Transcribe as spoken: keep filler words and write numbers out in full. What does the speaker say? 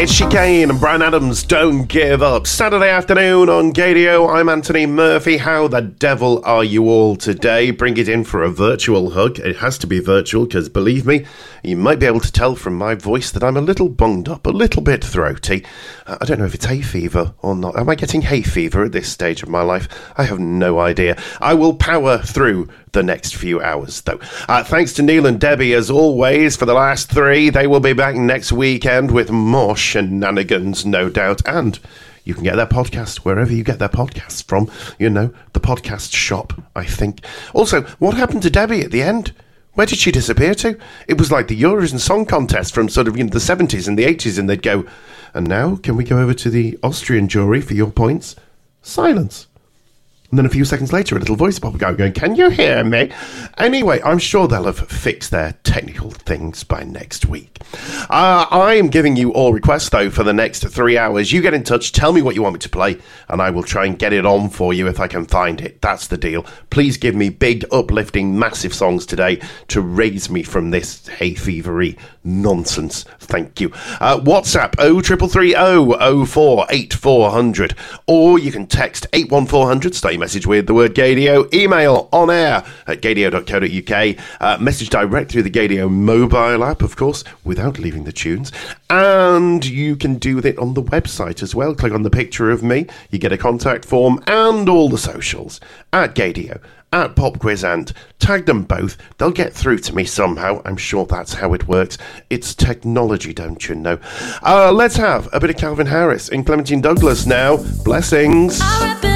It's Chicane and Bryan Adams, Don't Give Up. Saturday afternoon on Gadio. I'm Anthony Murphy. How the devil are you all today? Bring it in for a virtual hug. It has to be virtual because, believe me, you might be able to tell from my voice that I'm a little bunged up, a little bit throaty. Uh, I don't know if it's hay fever or not. Am I getting hay fever at this stage of my life? I have no idea. I will power through the next few hours, though. Uh, thanks to Neil and Debbie, as always, for the last three. They will be back next weekend with more shenanigans, no doubt. And you can get their podcast wherever you get their podcasts from. You know, the podcast shop, I think. Also, what happened to Debbie at the end? Where did she disappear to? It was like the Eurovision Song Contest from sort of, you know, the seventies and the eighties, and they'd go, and now can we go over to the Austrian jury for your points? Silence. And then a few seconds later, a little voice pop out going, can you hear me? Anyway, I'm sure they'll have fixed their technical things by next week. Uh, I am giving you all requests, though, for the next three hours. You get in touch, tell me what you want me to play, and I will try and get it on for you if I can find it. That's the deal. Please give me big, uplifting, massive songs today to raise me from this hay fevery nonsense. Thank you. Uh, WhatsApp oh three three three oh oh four eight four hundred, or you can text eight one four hundred, start your message with the word Gadio, email on air at gadio dot co dot uk, uh, message direct through the Gadio mobile app, of course, without leaving the tunes, and you can do it on the website as well. Click on the picture of me, you get a contact form, and all the socials at Gadio, at Pop Quiz Ant. Tag them both. They'll get through to me somehow. I'm sure that's how it works. It's technology, don't you know? Uh, let's have a bit of Calvin Harris and Clementine Douglas now. Blessings.